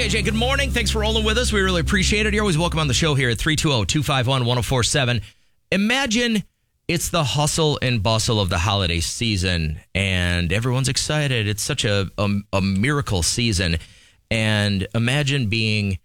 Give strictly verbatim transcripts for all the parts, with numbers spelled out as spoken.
J J, good morning. Thanks for rolling with us. We really appreciate it. You're always welcome on the show here at three two zero, two five one, one zero four seven. Imagine it's the hustle and bustle of the holiday season, and everyone's excited. It's such a, a, a miracle season. And imagine being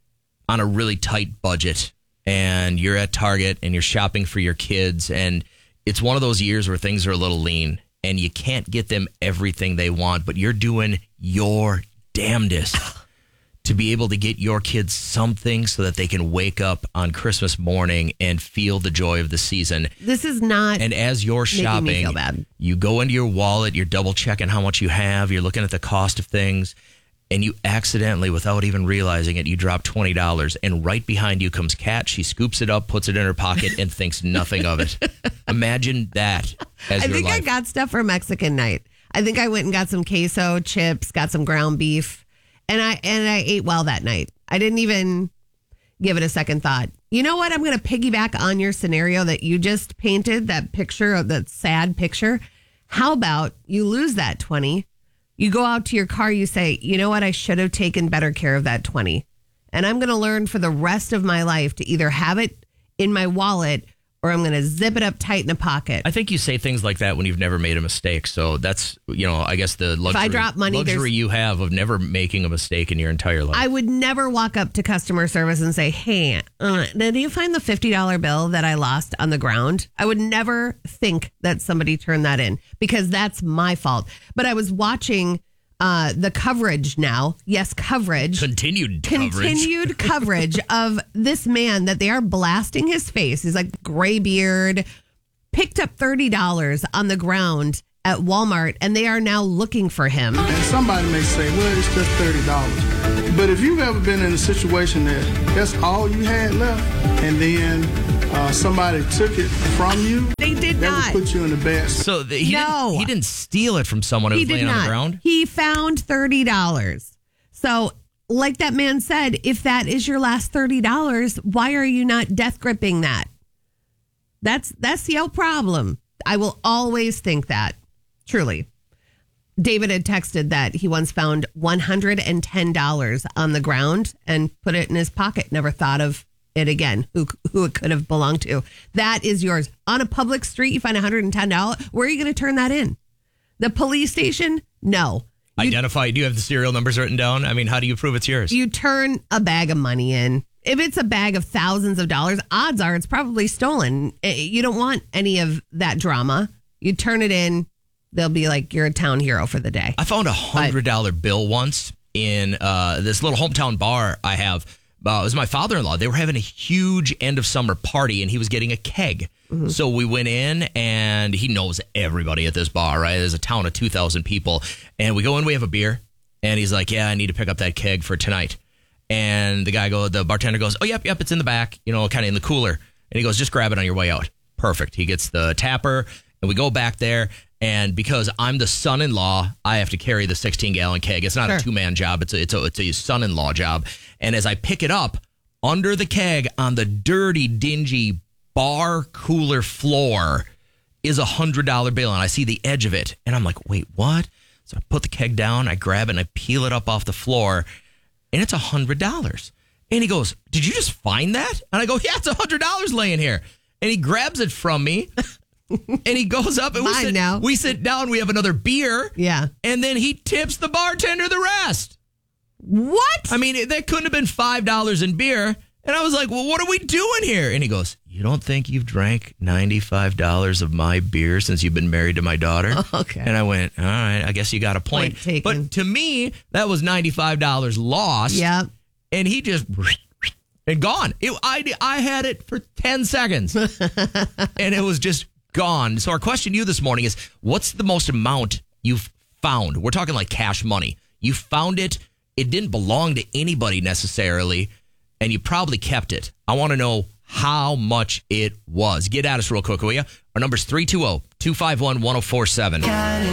on a really tight budget, and you're at Target, and you're shopping for your kids, and it's one of those years where things are a little lean, and you can't get them everything they want, but you're doing your damnedest to be able to get your kids something so that they can wake up on Christmas morning and feel the joy of the season. This is not And as you're making shopping, me feel bad. You go into your wallet, you're double checking how much you have, you're looking at the cost of things, and you accidentally, without even realizing it, you drop twenty dollars, and right behind you comes Kat. She scoops it up, puts it in her pocket, and thinks nothing of it. Imagine that as I your think life. I got stuff for Mexican night. I think I went and got some queso, chips, got some ground beef. And I and I ate well that night. I didn't even give it a second thought. You know what? I'm going to piggyback on your scenario that you just painted, that picture of that sad picture. How about you lose that twenty? You go out to your car, you say, you know what? I should have taken better care of that twenty. And I'm going to learn for the rest of my life to either have it in my wallet or I'm going to zip it up tight in a pocket. I think you say things like that when you've never made a mistake. So that's, you know, I guess the luxury, If I drop money, luxury you have of never making a mistake in your entire life. I would never walk up to customer service and say, hey, uh, did you find the fifty dollar bill that I lost on the ground? I would never think that somebody turned that in because that's my fault. But I was watching uh, the coverage now. Yes, coverage. Continued coverage. Continued coverage of this man that they are blasting his face. He's like gray beard, picked up thirty dollars on the ground at Walmart, and they are now looking for him. And somebody may say, well, it's just thirty dollars. But if you've ever been in a situation that that's all you had left, and then uh, somebody took it from you, They did that not. would put you in the best. So the, he, No. didn't, he didn't steal it from someone who He was did laying not. on the ground? He found thirty dollars. So, like that man said, if that is your last thirty dollars, why are you not death gripping that? That's that's your problem. I will always think that. Truly. David had texted that he once found one hundred ten dollars on the ground and put it in his pocket. Never thought of it again, who who it could have belonged to. That is yours. On a public street, you find one hundred ten dollars. Where are you going to turn that in? The police station? No. You, Identify. Do you have the serial numbers written down? I mean, how do you prove it's yours? you turn a bag of money in. If it's a bag of thousands of dollars, odds are it's probably stolen. Eh, You don't want any of that drama. You turn it in. They'll be like, you're a town hero for the day. I found a hundred dollar bill once in uh, this little hometown bar I have. Uh, it was my father-in-law. They were having a huge end of summer party, and he was getting a keg. Mm-hmm. So we went in, and he knows everybody at this bar, right? There's a town of two thousand people, and we go in. We have a beer, and he's like, "Yeah, I need to pick up that keg for tonight." And the guy go, the bartender goes, "Oh, yep, yep, it's in the back, you know, kind of in the cooler." And he goes, "Just grab it on your way out." Perfect. He gets the tapper, and we go back there. And because I'm the son-in-law, I have to carry the sixteen gallon keg. It's not Sure. a two-man job. It's a, it's, a, it's a son-in-law job. And as I pick it up, under the keg on the dirty, dingy bar cooler floor is a one hundred dollar bill. And I see the edge of it. And I'm like, wait, what? So I put the keg down, I grab it, and I peel it up off the floor. And it's one hundred dollars. And he goes, "Did you just find that?" And I go, "Yeah, it's one hundred dollars laying here." And he grabs it from me. And he goes up and we Mine sit, now. we sit down. We have another beer. Yeah. And then he tips the bartender the rest. What? I mean, that couldn't have been five dollars in beer. And I was like, well, what are we doing here? And he goes, "You don't think you've drank ninety-five dollars of my beer since you've been married to my daughter?" Okay. And I went, all right, I guess you got a point. Point taken. But to me, that was ninety-five dollars lost. Yeah. And he just... and gone. It, I, I had it for ten seconds. And it was just gone. So our question to you this morning is, what's the most amount you've found? We're talking like cash money. You found it. It didn't belong to anybody necessarily, and you probably kept it. I want to know how much it was. Get at us real quick, will you? Our number's three two zero, two five one, one zero four seven.